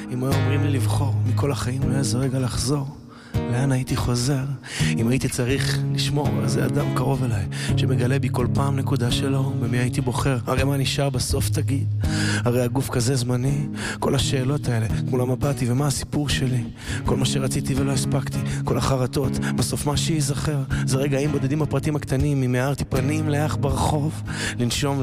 אם היו אומרים לי לבחור, מכל החיים לא איזה רגע לחזור, לאן הייתי חוזר? אם הייתי צריך לשמור על זה אדם קרוב אליי שמגלה בי כל פעם נקודה שלו, במי הייתי בוחר? הרי מה נשאר בסוף תגיד? הרי הגוף כזה זמני. כל השאלות האלה, כמו למה באתי ומה הסיפור שלי, כל מה שרציתי ולא הספקתי, כל החרטות, בסוף מה שיזכר זה רגעים בודדים, הפרטים הקטנים, אם הערתי פנים לאח ברחוב, לנשום